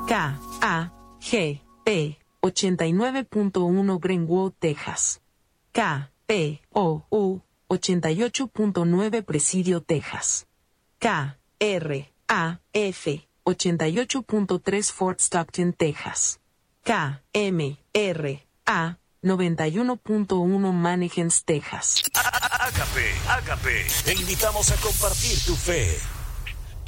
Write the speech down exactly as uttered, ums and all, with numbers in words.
K A G P ochenta y nueve punto uno Greenwood, Texas. K P O U ochenta y ocho punto nueve Presidio, Texas. K R A F ochenta y ocho punto tres Fort Stockton, Texas. K M R A noventa y uno punto uno Mannequins, Texas. Ágape, Ágape, te invitamos a compartir tu fe.